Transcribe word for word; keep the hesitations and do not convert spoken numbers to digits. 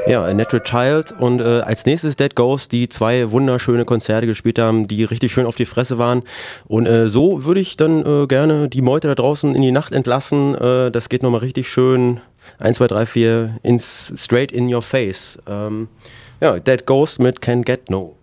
Ja, A Natural Child und äh, als nächstes Dead Ghost, die zwei wunderschöne Konzerte gespielt haben, die richtig schön auf die Fresse waren. Und äh, so würde ich dann äh, gerne die Meute da draußen in die Nacht entlassen. Äh, das geht nochmal richtig schön eins, zwei, drei, vier ins Straight in Your Face. Ähm, ja, Dead Ghost mit Can't Get No.